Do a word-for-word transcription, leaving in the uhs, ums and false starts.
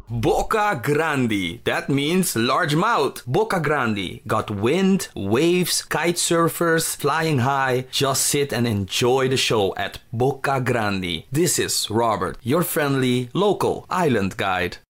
Boca Grande. That means large mouth. Boca Grande. Got wind, waves, kite surfers, flying high. Just sit and enjoy the show at Boca Grande. This is Robert, your friendly local island guide.